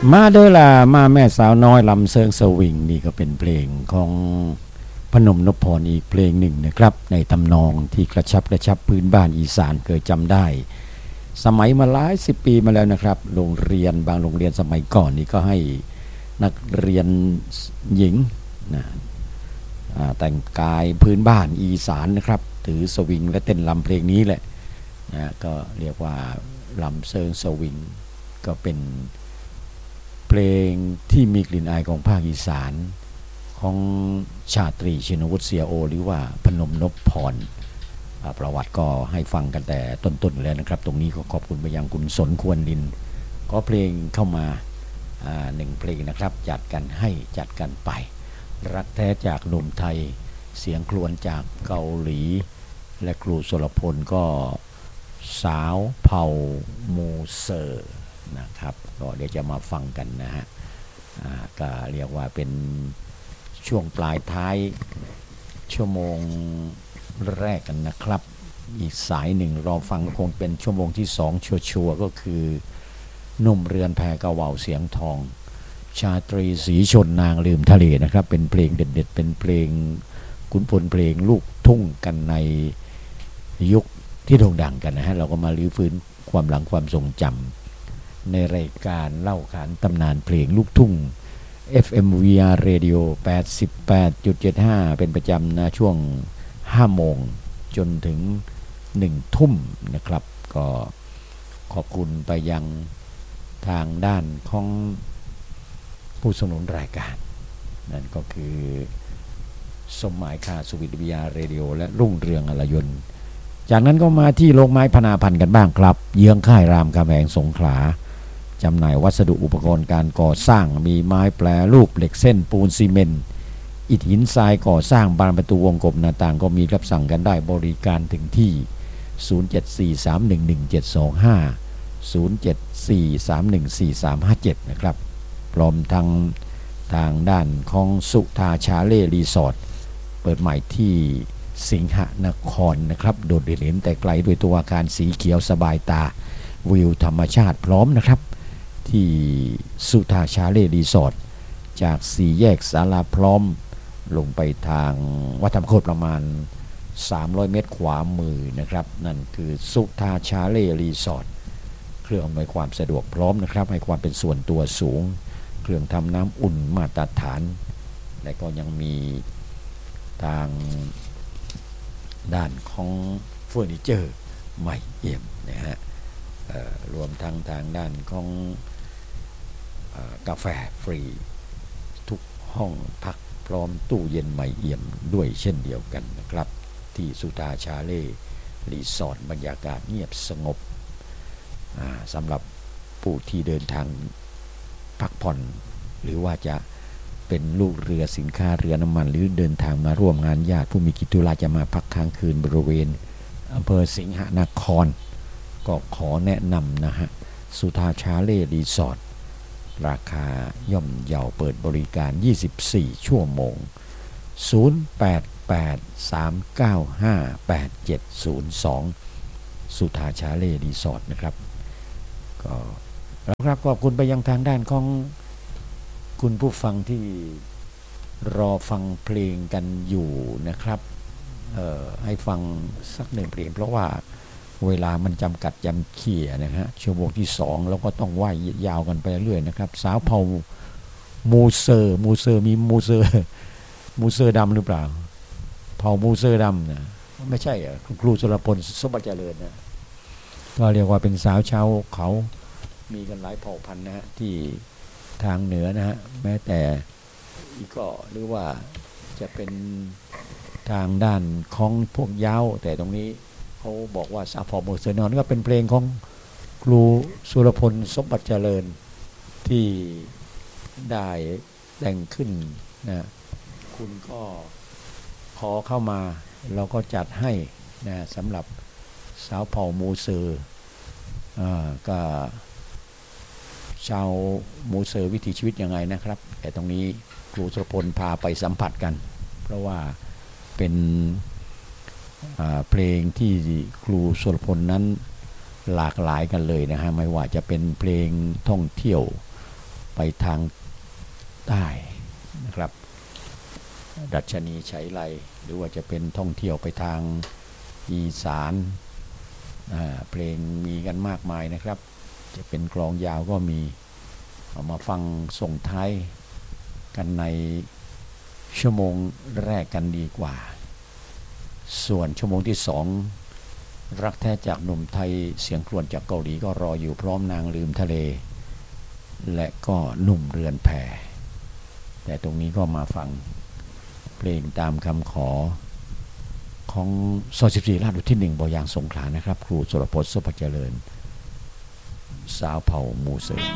มาเด้อล่ะมาแม่สาวน้อยลำเซิงสวิงนี่ก็เป็นเพลงของพนมนพพรอีกเพลงหนึ่งนะครับในทำนองที่กระชับพื้นบ้านอีสานเคยจำได้สมัยมาหลาย10 ปีมาแล้วนะครับโรงเรียนบางโรงเรียนสมัยก่อนนี่ก็ให้นักเรียนหญิงนะแต่งกายพื้นบ้านอีสานนะครับถือสวิงและเต้นลำเพลงนี้แหละนะก็เรียกว่าลำเซิงสวิงก็เป็นเพลงที่มีกลิ่นอายของภาคอีสานของชาตรีชินวุฒิเสียโอหรือว่าพนมนพพรประวัติก็ให้ฟังกันแต่ต้นๆแล้วนะครับตรงนี้ก็ขอบคุณไปยังคุณสนควรลินก็เพลงเข้ามา1เพลงนะครับจัดกันให้จัดกันไปรักแท้จากหนุ่มไทยเสียงครวญจากเกาหลีและครูสรพลก็สาวเผ่ามูเซอร์นะครับก็เดี๋ยวจะมาฟังกันนะฮะก็เรียกว่าเป็นช่วงปลายท้ายชั่วโมงแรกกันนะครับอีกสายหนึ่งรอฟังคงเป็นชั่วโมงที่2ชัวร์ก็คือหนุ่มเรือนแพกะว่าวเสียงทองชาตรีศรีชนนางลืมทะเลนะครับเป็นเพลงเด็ดๆเป็นเพลงขุนพลเพลงลูกทุ่งกันในยุคที่โด่งดังกันนะฮะเราก็มาลื้อฟื้นความหลังความทรงจำในรายการเล่าขานตำนานเพลงลูกทุ่ง FMVR Radio 88.75 เป็นประจำนะช่วง5 โมงจนถึง1 ทุ่มนะครับก็ขอบคุณไปยังทางด้านของผู้สนับสนุนรายการนั่นก็คือสมหมายค่าสุวิทยาเรดิโอและรุ่งเรืองอรยนต์จากนั้นก็มาที่โรงไม้พนาพันธ์กันบ้างครับเยื้องค่ายรามคำแหงสงขลาจำหน่ายวัสดุอุปกรณ์การก่อสร้างมีไม้แปรรูปเหล็กเส้นปูนซีเมนต์อิฐหินทรายก่อสร้างบานประตูวงกบหน้าต่างก็มีรับสั่งกันได้บริการถึงที่ 074311725074314357 นะครับพร้อมทางด้านของสุธาชาเล่รีสอร์ทเปิดใหม่ที่สิงหนครนะครับโดดเด่นแต่ไกลด้วยตัวอาคารสีเขียวสบายตาวิวธรรมชาติพร้อมนะครับที่สุธาชาเล่รีสอร์ทจาก4 แยกศาลาพร้อมลงไปทางวัดธรรมโคตรประมาณ300 เมตรขวามือนะครับนั่นคือสุธาชาเล่รีสอร์ทเครื่องอำนวยความสะดวกพร้อมนะครับให้ความเป็นส่วนตัวสูงเครื่องทำน้ำอุ่นมาตรฐานและก็ยังมีทางด้านของเฟอร์นิเจอร์ใหม่เอี่ยมนะฮะรวมทั้งทางด้านของกาแฟฟรีทุกห้องพักพร้อมตู้เย็นใหม่เอี่ยมด้วยเช่นเดียวกันนะครับที่สุธาชาเล่รีสอร์ทบรรยากาศเงียบสงบสำหรับผู้ที่เดินทางพักผ่อนหรือว่าจะเป็นลูกเรือสินค้าเรือน้ำมันหรือเดินทางมาร่วมงานญาติผู้มีกิจธุระจะมาพักค้างคืนบริเวณอำเภอสิงหนครก็ขอแนะนำนะฮะสุธาชาเล่รีสอร์ทราคาย่อมเยาเปิดบริการ24 ชั่วโมง0883958702สุธาชาเล่รีสอร์ทนะครับก็แล้วครับขอบคุณไปยังทางด้านของคุณผู้ฟังที่รอฟังเพลงกันอยู่นะครับให้ฟังสัก1 เพลงเพราะว่าเวลามันจำกัดจำเขี่ยนะฮะชั่วโมงที่2แล้วก็ต้องว่ายยาวกันไปเรื่อยนะครับสาวเผ่ามูเซอร์มีมูเซอร์ดำหรือเปล่าเผ่ามูเซอร์ดำนะไม่ใช่คุณครูสุรพลสมบัติเจริญนะก็เรียกว่าเป็นสาวชาวเขามีกันหลายเผ่าพันธุ์นะฮะที่ทางเหนือนะฮะแม้แต่อีกก็หรือว่าจะเป็นทางด้านของพวกยาวแต่ตรงนี้เขาบอกว่าสาวเผ่ามูเซอร์นอนก็เป็นเพลงของครูสุรพลสมบัติเจริญที่ได้แต่งขึ้นนะคุณก็ขอเข้ามาเราก็จัดให้นะสำหรับสาวเผ่ามูเซอร์ก็ชาวมูเซอร์วิถีชีวิตยังไงนะครับแต่ตรงนี้ครูสุรพลพาไปสัมผัสกันเพราะว่าเป็นเพลงที่ครูสุรพลนั้นหลากหลายกันเลยนะฮะไม่ว่าจะเป็นเพลงท่องเที่ยวไปทางใต้นะครับดัชนีไฉไลหรือว่าจะเป็นท่องเที่ยวไปทางอีสานเพลงมีกันมากมายนะครับจะเป็นกลองยาวก็มีเอามาฟังส่งท้ายกันในชั่วโมงแรกกันดีกว่าส่วนชั่วโมงที่2รักแท้จากหนุ่มไทยเสียงครวญจากเกาหลีก็รออยู่พร้อมนางลืมทะเลและก็หนุ่มเรือนแพแต่ตรงนี้ก็มาฟังเพลงตามคำขอของซอย14ลาดอุทิศ1บ่อยางสงขลานะครับครูสุรพจน์สุภเจริญสาวเผ่ามูเสอ